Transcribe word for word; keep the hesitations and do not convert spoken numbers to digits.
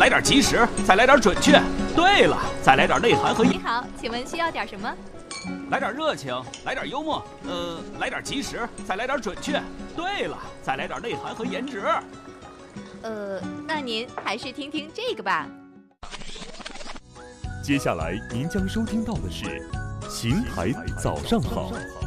来点及时，再来点准确。对了，再来点内涵和。 你好，请问需要点什么？ 来点热情，来点幽默，呃，来点及时，再来点准确。对了，再来点内涵和颜值。 呃，那您还是听听这个吧。 接下来您将收听到的是《邢台早上好》。